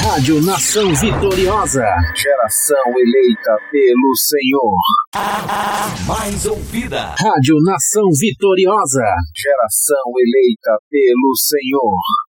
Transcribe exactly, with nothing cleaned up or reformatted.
Rádio Nação Vitoriosa. Geração eleita pelo Senhor. A mais ouvida. Rádio Nação Vitoriosa. Geração eleita pelo Senhor.